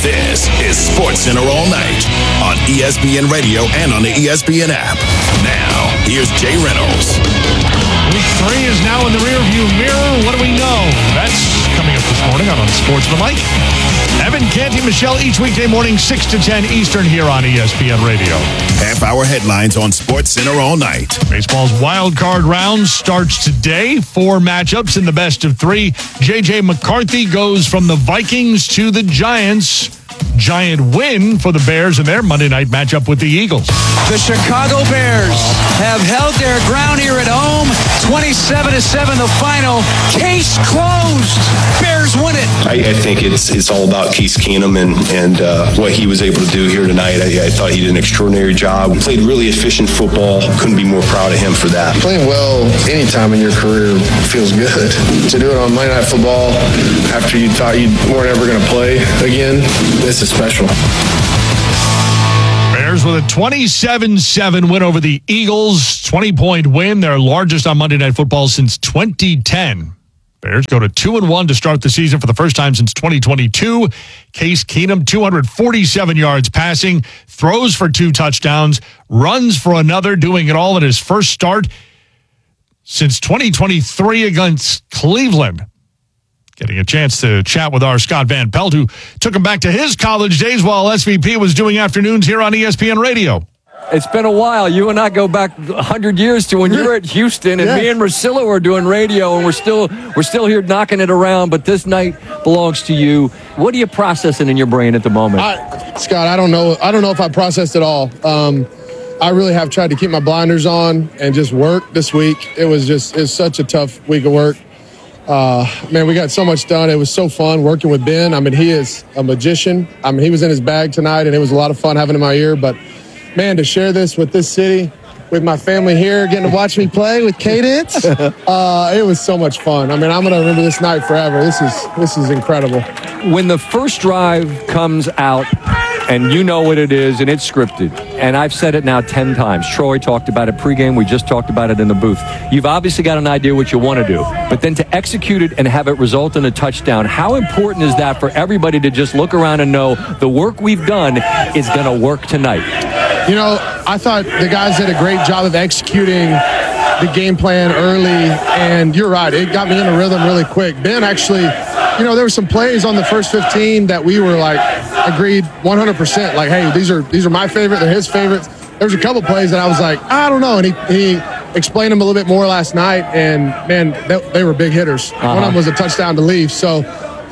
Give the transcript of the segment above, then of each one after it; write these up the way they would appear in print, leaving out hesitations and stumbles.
This is SportsCenter All Night on ESPN Radio and on the ESPN app. Now, here's Jay Reynolds. Week 3 is now in the rearview mirror. What do we know? That's coming up this morning on Unsportsmanlike. Evan Canty, Michelle, each weekday morning, 6 to 10 Eastern here on ESPN Radio. Half-hour headlines on SportsCenter All Night. Baseball's wild card round starts today. 4 matchups in the best of 3. J.J. McCarthy goes from the Vikings to the Giants. Giant win for the Bears in their Monday night matchup with the Eagles. The Chicago Bears have held their ground here at home. 27-7 the final. Case closed. Bears win it. I think it's all about Case Keenum and what he was able to do here tonight. I thought he did an extraordinary job. Played really efficient football. Couldn't be more proud of him for that. Playing well anytime in your career feels good. To do it on Monday Night Football after you thought you weren't ever going to play again, this is special. Bears with a 27-7 win over the Eagles. 20-point win, their largest on Monday Night Football since 2010. Bears go to 2-1 to start the season for the first time since 2022. Case Keenum, 247 yards passing, throws for 2 touchdowns, runs for another, doing it all in his first start since 2023 against Cleveland. Getting a chance to chat with our Scott Van Pelt, who took him back to his college days while SVP was doing afternoons here on ESPN Radio. It's been a while. You and I go back 100 years to when you were at Houston, and me and Russillo were doing radio, and we're still here knocking it around. But this night belongs to you. What are you processing in your brain at the moment? Scott, I don't know if I processed it all. I really have tried to keep my blinders on and just work this week. It's such a tough week of work. Man, we got so much done. It was so fun working with Ben. I mean, he is a magician. I mean, he was in his bag tonight, and it was a lot of fun having him in my ear. But, man, to share this with this city, with my family here, getting to watch me play with Cadence, it was so much fun. I mean, I'm going to remember this night forever. This is incredible. When the first drive comes out, and you know what it is, and it's scripted, and I've said it now 10 times. Troy talked about it pregame. We just talked about it in the booth. You've obviously got an idea what you want to do, but then to execute it and have it result in a touchdown, how important is that for everybody to just look around and know the work we've done is going to work tonight? You know, I thought the guys did a great job of executing the game plan early, and you're right, it got me in a rhythm really quick. Ben actually, you know, there were some plays on the first 15 that we were like, agreed 100%, like, hey, these are my favorite, they're his favorites. There's a couple plays that I was like, I don't know, and he explained them a little bit more last night, and man, they were big hitters. One of them was a touchdown to leave, so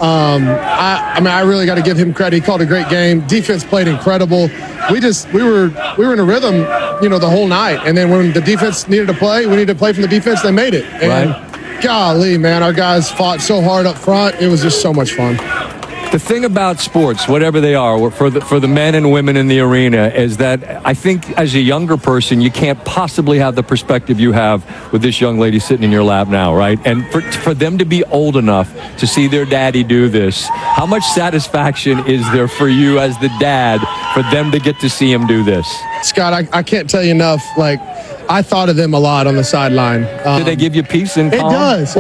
I mean, I really got to give him credit. He called a great game. Defense played incredible. We were in a rhythm, you know, the whole night. And then when the defense needed to play, we needed to play from the defense. They made it. And golly, man, our guys fought so hard up front. It was just so much fun. The thing about sports, whatever they are, for the men and women in the arena, is that I think as a younger person, you can't possibly have the perspective you have with this young lady sitting in your lap now, right? And for them to be old enough to see their daddy do this, how much satisfaction is there for you as the dad for them to get to see him do this? Scott, I can't tell you enough, like, I thought of them a lot on the sideline. Did they give you peace and calm? It does.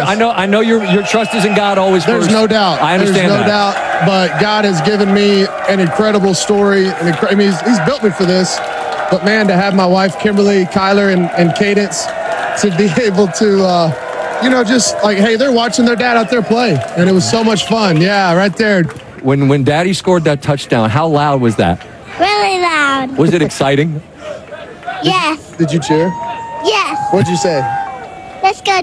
I know your trust is in God always first. There's no doubt. I understand There's no doubt. But God has given me an incredible story. I mean, he's built me for this. But, man, to have my wife, Kimberly, Kyler, and Cadence, to be able to, you know, just like, hey, they're watching their dad out there play. And it was so much fun. Yeah, right there. When Daddy scored that touchdown, how loud was that? Really loud. Was it exciting? Yes. Did you cheer? Yes. What'd you say? Let's go,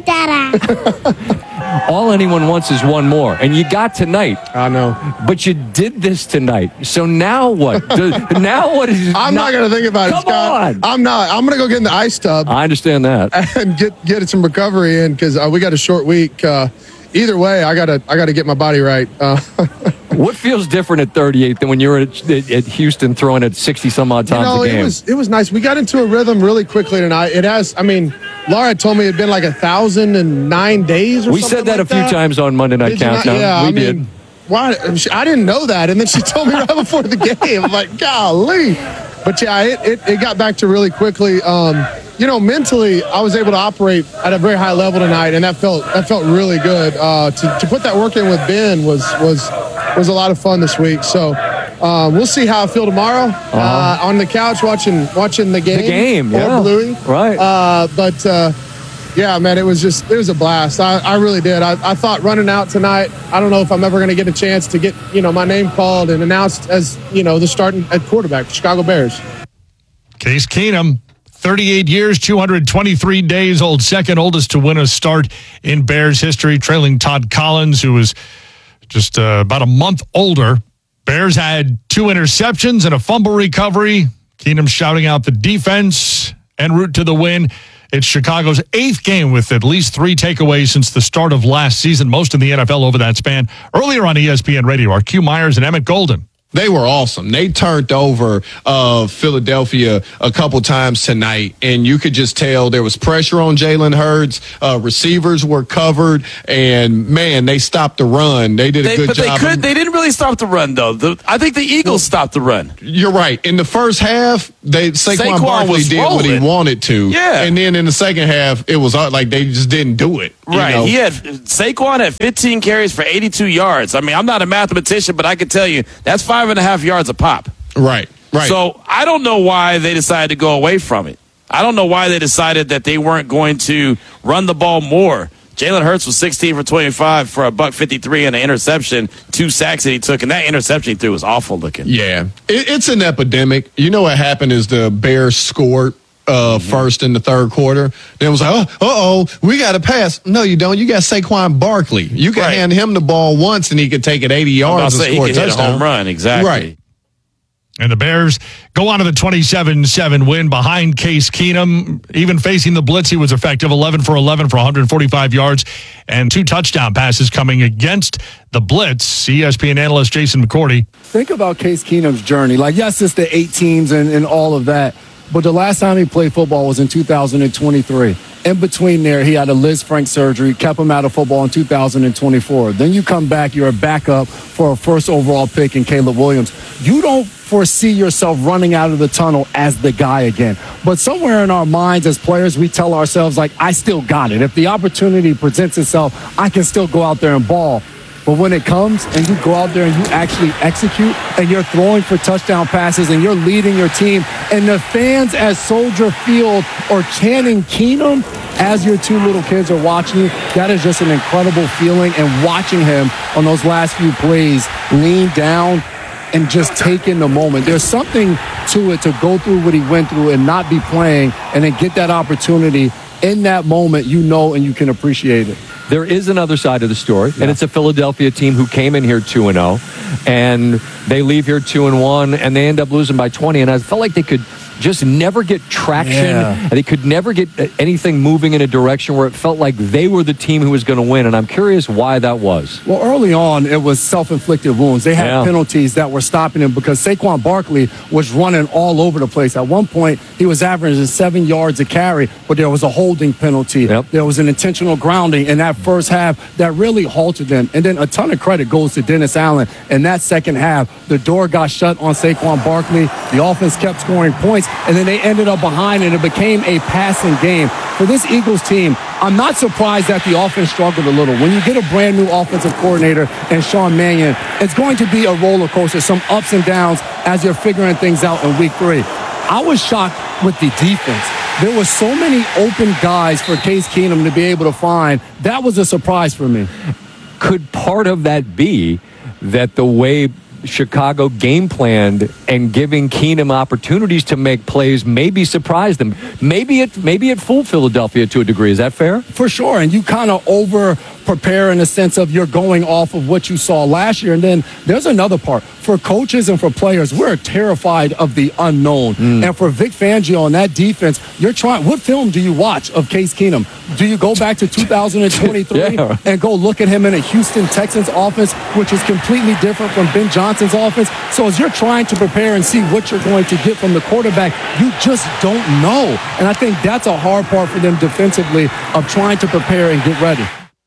Dada. All anyone wants is one more, and you got tonight. I know. But you did this tonight. So now what? Now what is? I'm not going to think about it, Scott. I'm not. I'm going to go get in the ice tub. I understand that. And get some recovery in because we got a short week. Either way, I gotta get my body right. What feels different at 38 than when you were at Houston throwing it 60-some-odd times a game? It was nice. We got into a rhythm really quickly tonight. It has, I mean, Laura told me it had been like 1,009 days or something. We said that a few times on Monday Night Countdown. Yeah, we did. Why? I didn't know that. And then she told me right before the game. I'm like, golly. But yeah, it got back to really quickly. You know, mentally, I was able to operate at a very high level tonight, and that felt really good. To put that work in with Ben was a lot of fun this week. So We'll see how I feel tomorrow on the couch watching the game. The game, or Bluey. Right. Yeah, man, it was a blast. I really did. I thought running out tonight, I don't know if I'm ever going to get a chance to get, my name called and announced as, the starting at quarterback, Chicago Bears. Case Keenum, 38 years, 223 days old, second oldest to win a start in Bears history, trailing Todd Collins, who was just about a month older. Bears had 2 interceptions and a fumble recovery. Keenum shouting out the defense en route to the win. It's Chicago's 8th game with at least 3 takeaways since the start of last season, most in the NFL over that span. Earlier on ESPN Radio, are Q Myers and Emmett Golden. They were awesome. They turned over Philadelphia a couple times tonight, and you could just tell there was pressure on Jalen Hurts. Receivers were covered, and, man, they stopped the run. They did a good job. They didn't really stop the run, though. I think the Eagles stopped the run. You're right. In the first half, Saquon Barkley did what he wanted to. Yeah. And then in the second half, it was like they just didn't do it. Right. Saquon had 15 carries for 82 yards. I mean, I'm not a mathematician, but I can tell you that's 5.5 yards a pop. Right. So I don't know why they decided to go away from it. I don't know why they decided that they weren't going to run the ball more. Jalen Hurts was 16 for 25 for $153 and an interception, 2 sacks that he took, and that interception he threw was awful looking. Yeah. It's an epidemic. You know what happened is the Bears scored first in the third quarter. Then it was like, we got to pass. No, you don't. You got Saquon Barkley. You can hand him the ball once and he could take it 80 yards and score a touchdown. Hit a home run, exactly. Right. And the Bears go on to the 27-7 win behind Case Keenum. Even facing the blitz, he was effective, 11 for 11 for 145 yards and 2 touchdown passes coming against the blitz. ESPN analyst Jason McCourty. Think about Case Keenum's journey. Like, yes, it's the 8 teams and all of that, but the last time he played football was in 2023. In between there, he had a Liz Frank surgery, kept him out of football in 2024. Then you come back, you're a backup for a first overall pick in Caleb Williams. You don't foresee yourself running out of the tunnel as the guy again. But somewhere in our minds as players, we tell ourselves, like, I still got it. If the opportunity presents itself, I can still go out there and ball. But when it comes and you go out there and you actually execute and you're throwing for touchdown passes and you're leading your team and the fans at Soldier Field are chanting Keenum as your 2 little kids are watching you, that is just an incredible feeling. And watching him on those last few plays lean down and just take in the moment. There's something to it to go through what he went through and not be playing and then get that opportunity in that moment, and you can appreciate it. There is another side of the story, and it's a Philadelphia team who came in here 2-0, and they leave here 2-1, and they end up losing by 20. And I felt like they could just never get traction, and they could never get anything moving in a direction where it felt like they were the team who was going to win. And I'm curious why that was. Well, early on, it was self-inflicted wounds. They had penalties that were stopping him because Saquon Barkley was running all over the place. At one point, he was averaging 7 yards a carry, but there was a holding penalty. There was an intentional grounding in that first half that really halted them. And then a ton of credit goes to Dennis Allen. In that second half, the door got shut on Saquon Barkley. The offense kept scoring points, and then they ended up behind, and it became a passing game. For this Eagles team, I'm not surprised that the offense struggled a little. When you get a brand new offensive coordinator and Sean Mannion, it's going to be a roller coaster, some ups and downs as you're figuring things out in week 3. I was shocked with the defense. There were so many open guys for Case Keenum to be able to find. That was a surprise for me. Could part of that be that the way Chicago game planned and giving Keenum opportunities to make plays maybe surprised them? Maybe it fooled Philadelphia to a degree. Is that fair? For sure. And you kind of over prepare in the sense of you're going off of what you saw last year. And then there's another part. For coaches and for players, we're terrified of the unknown. And for Vic Fangio and that defense, you're trying. What film do you watch of Case Keenum? Do you go back to 2023 and go look at him in a Houston Texans offense, which is completely different from Ben Johnson's offense? So as you're trying to prepare and see what you're going to get from the quarterback, you just don't know. And I think that's a hard part for them defensively of trying to prepare and get ready.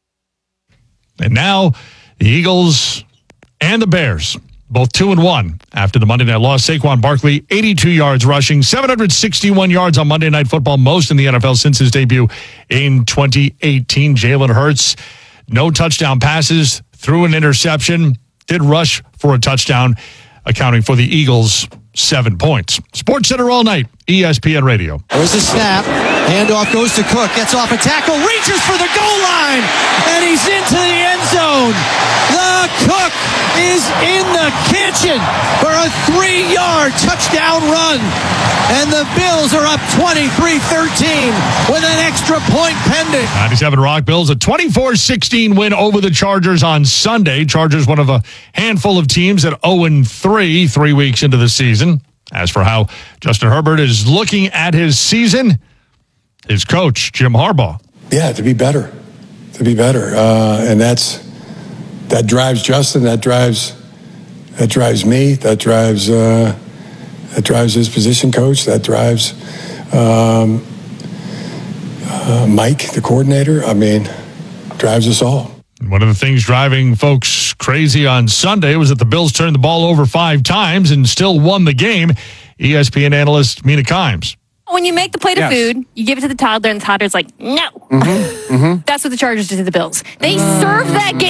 And now the Eagles and the Bears, both 2-1 after the Monday night loss. Saquon Barkley, 82 yards rushing, 761 yards on Monday Night Football, most in the NFL since his debut in 2018. Jalen Hurts, no touchdown passes, threw an interception, did rush for a touchdown. accounting for the Eagles' 7 points. Sports Center all night, ESPN Radio. There's a snap. Handoff goes to Cook. Gets off a tackle. Reaches for the goal line. And he's into the end zone. The Cook is in the kitchen for a 3-yard touchdown run. And the Bills are up 23-13 with an extra point pending. 97 Rock Bills, a 24-16 win over the Chargers on Sunday. Chargers, one of a handful of teams at 0-3, 3 weeks into the season. As for how Justin Herbert is looking at his season, his coach, Jim Harbaugh. Yeah, to be better. And that drives Justin, that drives me, that drives his position coach, that drives Mike, the coordinator. I mean, drives us all. One of the things driving folks crazy on Sunday was that the Bills turned the ball over 5 times and still won the game. ESPN analyst Mina Kimes. When you make the plate of food, you give it to the toddler, and the toddler's like, no. That's what the Chargers did to the Bills. They served that game.